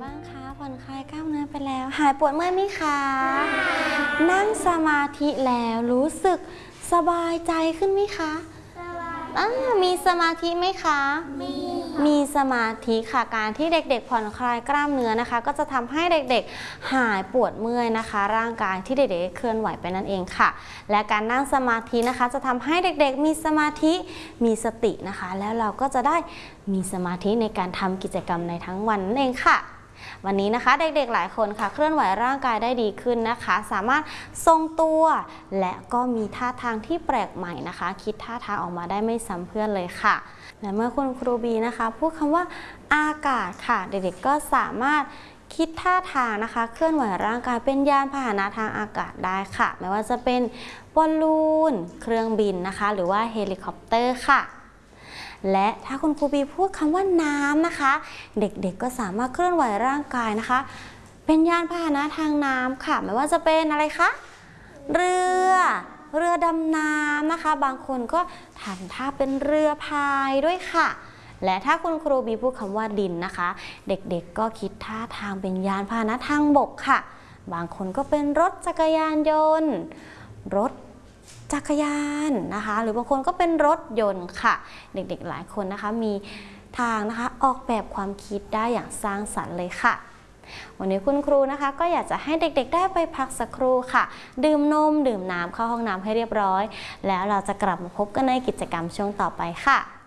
บ้างคะผ่อนคลายกล้ามเนื้อไปแล้วหายปวดเมื่อยไหมคะนั่งสมาธิแล้วรู้สึกสบายใจขึ้นไหมคะมีสมาธิไหมคะมีสมาธิค่ะการที่เด็กๆผ่อนคลายกล้ามเนื้อนะคะก็จะทำให้เด็กๆหายปวดเมื่อยนะคะร่างกายที่เด็กๆเคลื่อนไหวไปนั่นเองค่ะและการนั่งสมาธินะคะจะทำให้เด็กๆมีสมาธิมีสตินะคะแล้วเราก็จะได้มีสมาธิในการทำกิจกรรมในทั้งวันนั่นเองค่ะวันนี้นะคะเด็กๆหลายคนค่ะเคลื่อนไหวร่างกายได้ดีขึ้นนะคะสามารถทรงตัวและก็มีท่าทางที่แปลกใหม่นะคะคิดท่าทางออกมาได้ไม่ซ้ำเพื่อนเลยค่ะและเมื่อคุณครูบีนะคะพูดคำว่าอากาศค่ะเด็กๆก็สามารถคิดท่าทางนะคะเคลื่อนไหวร่างกายเป็นยานพาหนะทางอากาศได้ค่ะไม่ว่าจะเป็นบอลลูนเครื่องบินนะคะหรือว่าเฮลิคอปเตอร์ค่ะและถ้าคุณครูบีพูดคำว่าน้ำนะคะเด็กๆก็สามารถเคลื่อนไหวร่างกายนะคะเป็นยานพาหนะทางน้ำค่ะไม่ว่าจะเป็นอะไรคะเรือดำน้ำนะคะบางคนก็ทำท่าเป็นเรือพายด้วยค่ะและถ้าคุณครูบีพูดคำว่าดินนะคะเด็กๆก็คิดท่าทางเป็นยานพาหนะทางบกค่ะบางคนก็เป็นรถจักรยานยนต์รถจักรยานนะคะหรือบางคนก็เป็นรถยนต์ค่ะเด็กๆหลายคนนะคะมีทางนะคะออกแบบความคิดได้อย่างสร้างสรรค์เลยค่ะวันนี้คุณครูนะคะก็อยากจะให้เด็กๆได้ไปพักสักครู่ค่ะดื่มนมดื่มน้ำเข้าห้องน้ำให้เรียบร้อยแล้วเราจะกลับมาพบกันในกิจกรรมช่วงต่อไปค่ะ